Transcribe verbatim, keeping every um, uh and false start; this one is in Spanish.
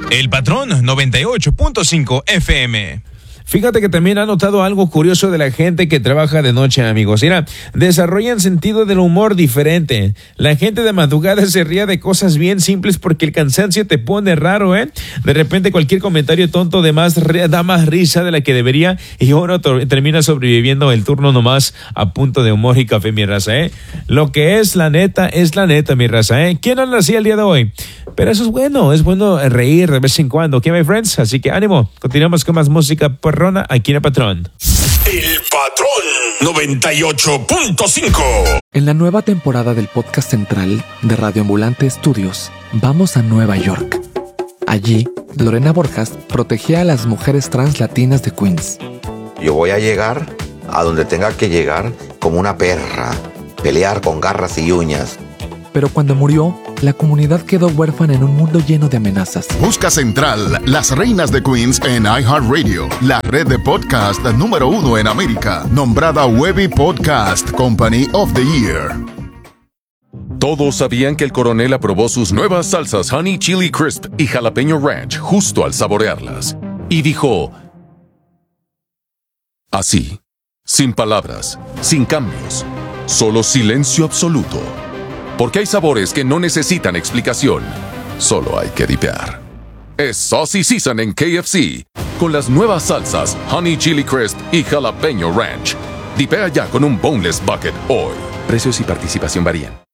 El Patrón noventa y ocho punto cinco F M. Fíjate que también ha notado algo curioso de la gente que trabaja de noche, amigos. Mira, desarrollan sentido del humor diferente. La gente de madrugada se ríe de cosas bien simples porque el cansancio te pone raro, ¿eh? De repente cualquier comentario tonto de más da más risa de la que debería y uno termina sobreviviendo el turno nomás a punto de humor y café, mi raza, ¿eh? Lo que es la neta, es la neta, mi raza, ¿eh? ¿Quién no nacía el día de hoy? Pero eso es bueno, es bueno reír de vez en cuando, ¿ok, my friends? Así que ánimo, continuamos con más música perrona aquí en el Patrón. El Patrón noventa y ocho punto cinco. En la nueva temporada del podcast central de Radio Ambulante Estudios, vamos a Nueva York. Allí, Lorena Borjas protegía a las mujeres trans latinas de Queens. Yo voy a llegar a donde tenga que llegar como una perra, pelear con garras y uñas. Pero cuando murió, la comunidad quedó huérfana en un mundo lleno de amenazas. Busca Central, las reinas de Queens en iHeartRadio, la red de podcast número uno en América, nombrada Webby Podcast Company of the Year. Todos sabían que el coronel aprobó sus nuevas salsas Honey Chili Crisp y Jalapeño Ranch justo al saborearlas. Y dijo... así, sin palabras, sin cambios, solo silencio absoluto. Porque hay sabores que no necesitan explicación, solo hay que dipear. Es Saucy Season en K F C, con las nuevas salsas Honey Chili Crisp y Jalapeño Ranch. Dipea ya con un Boneless Bucket hoy. Precios y participación varían.